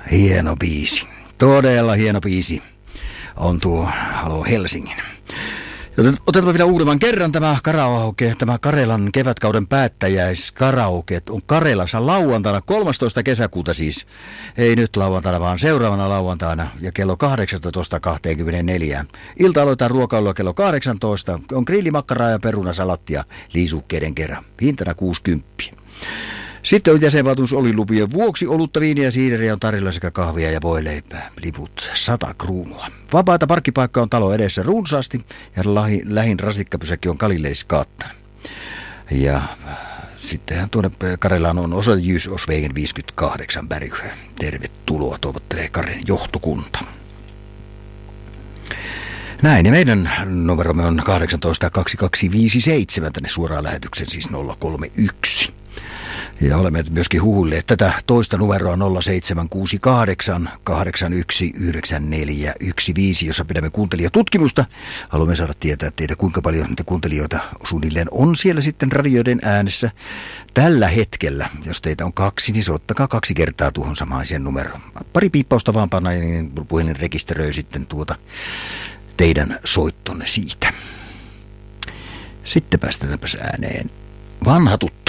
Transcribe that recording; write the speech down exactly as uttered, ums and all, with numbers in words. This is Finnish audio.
Hieno biisi. Todella hieno biisi on tuo Halo Helsingin. Otetaan vielä uudemman kerran tämä karaoke, tämä Karelan kevätkauden päättäjäiskaraoke on Karelassa lauantaina kolmastoista kesäkuuta siis. Ei nyt lauantaina, vaan seuraavana lauantaina ja kello kahdeksantoista kaksikymmentäneljä. Ilta aloitetaan ruokailua kello kahdeksantoista. On grillimakkaraa ja perunasalattia liisukkeiden kerran. Hintana kuusikymmentä. Sitten on jäsenvaltuusolilupien vuoksi olutta, viiniä ja siideriä on tarjolla sekä kahvia ja voileipää. Liput sata kruunua. Vapaata parkkipaikkaa on talo edessä runsaasti ja lähin, lähin rasikkapysäkki on Kalilleiskaattana. Ja sittenhän tuonne Karelaan on osa Jys Oswegen viisikymmentäkahdeksan Bergsjö. Tervetuloa, toivottelee Karen johtokunta. Näin, ja meidän numeromme on kahdeksantoista kaksikymmentäkaksi viisikymmentäseitsemän, tänne suoraan lähetyksen siis nolla kolme yksi. Ja olemme myöskin huhuilleet tätä toista numeroa nolla seitsemän kuusi kahdeksan kahdeksan yksi yhdeksän neljä yksi viisi, jossa pidämme kuuntelijatutkimusta. Haluamme saada tietää teitä, kuinka paljon niitä kuuntelijoita suunnilleen on siellä sitten radioiden äänessä tällä hetkellä. Jos teitä on kaksi, niin soittakaa kaksi kertaa tuohon samaiseen numeroon. Pari piippausta vaan panna, niin puhelin rekisteröi sitten tuota teidän soittonne siitä. Sitten päästäänpäs ääneen vanha tuttu.